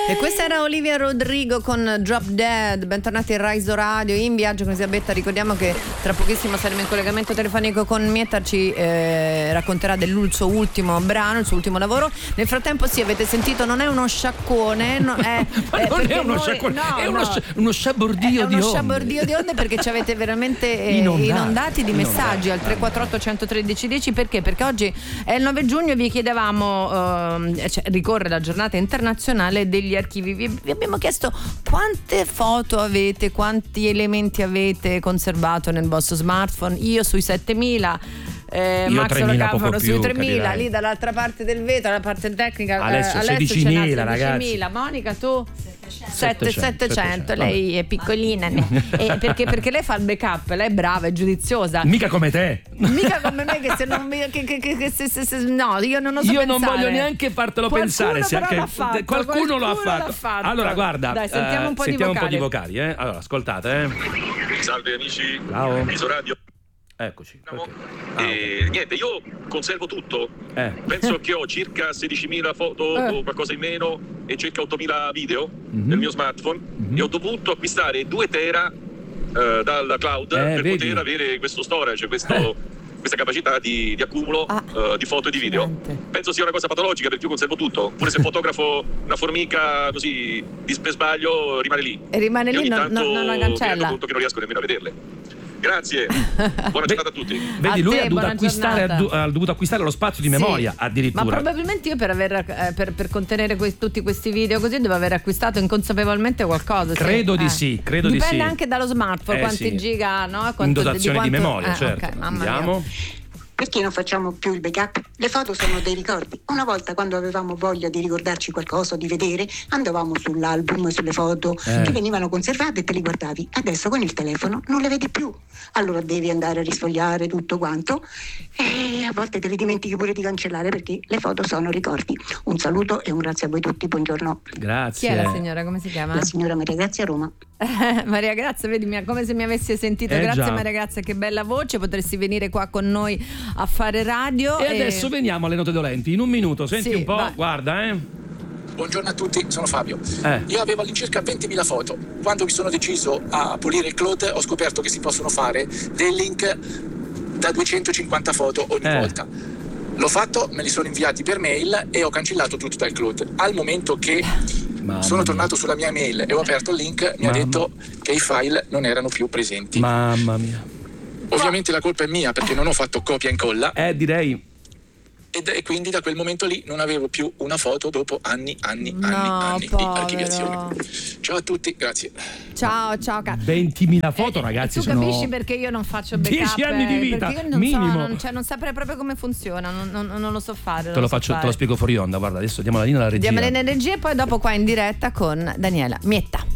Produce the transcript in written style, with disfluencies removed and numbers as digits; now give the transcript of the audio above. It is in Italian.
E questa era Olivia Rodrigo con Drop Dead. Bentornati in Rise Radio, in viaggio con Elisabetta. Ricordiamo che tra pochissimo saremo in collegamento telefonico con Mietta, ci racconterà del suo ultimo brano, il suo ultimo lavoro. Nel frattempo avete sentito, non è uno sciaccone, non è uno sciaccone, è uno sciabordio di onde. È uno sciabordio di onde, perché ci avete veramente inondati di messaggi al 348 113 10. Perché? Perché oggi è il 9 giugno e vi chiedevamo, ricorre la giornata internazionale degli archivi. Vi abbiamo chiesto quante foto avete, quanti elementi avete conservato nel vostro smartphone. Io sui 7000, Max Locaforo sui 3000, lì dall'altra parte del vetro, la parte tecnica Alessio 16.000, ragazzi. Monica, tu 700. Lei è piccolina perché lei fa il backup, lei è brava, è giudiziosa, mica come te, mica come me, che se non no, io non oso pensare. Non voglio neanche fartelo pensare, se anche qualcuno lo ha fatto. Allora guarda, dai, sentiamo un po' di vocali. Allora ascoltate. Salve amici, ciao. Isoradio. Eccoci. Niente, io conservo tutto. Penso che ho circa 16.000 foto o qualcosa in meno e circa 8.000 video nel mio smartphone, e ho dovuto acquistare 2 tera dal cloud per poter avere questo storage, questa capacità di accumulo di foto e di video. Penso sia una cosa patologica, perché io conservo tutto. Pure se fotografo una formica così per sbaglio rimane lì. E rimane lì, non la cancella. Mi rendo conto che non riesco nemmeno a vederle. Grazie, buona giornata a tutti. Vedi, lui ha dovuto acquistare lo spazio di memoria, addirittura. Ma probabilmente io per contenere tutti questi video così devo aver acquistato inconsapevolmente qualcosa. Credo di sì. Dipende anche dallo smartphone, quanti giga, no? In dotazione di memoria, certo. Okay, Andiamo. Perché non facciamo più il backup? Le foto sono dei ricordi. Una volta, quando avevamo voglia di ricordarci qualcosa, di vedere, andavamo sull'album, sulle foto che venivano conservate e te li guardavi. Adesso con il telefono non le vedi più. Allora devi andare a risfogliare tutto quanto e a volte te le dimentichi pure di cancellare, perché le foto sono ricordi. Un saluto e un grazie a voi tutti, buongiorno. Grazie. Chi è la signora? Come si chiama? La signora Maria Grazia, Roma. Maria Grazia, vedi, come se mi avessi sentito. Grazie già. Maria Grazia, che bella voce. Potresti venire qua con noi a fare radio. E adesso veniamo alle note dolenti in un minuto. Senti un po', vai. Guarda. Buongiorno a tutti, sono Fabio. Io avevo all'incirca 20.000 foto. Quando mi sono deciso a pulire il cloud, ho scoperto che si possono fare dei link da 250 foto ogni volta. L'ho fatto, me li sono inviati per mail e ho cancellato tutto dal cloud. Al momento che sono tornato sulla mia mail e ho aperto il link, mi ha detto che i file non erano più presenti. Mamma mia. Ovviamente la colpa è mia, perché non ho fatto copia e incolla. Direi. E quindi da quel momento lì non avevo più una foto dopo anni di archiviazione. Ciao a tutti, grazie. Ciao 20.000 foto, ragazzi. Tu capisci perché io non faccio backup? 10 anni di vita, perché io minimo. Non saprei proprio come funziona, non lo so fare. Te lo spiego fuori onda. Guarda, adesso diamo la linea alla regia. Diamo la linea alla regia e poi dopo qua in diretta con Daniela Mietta.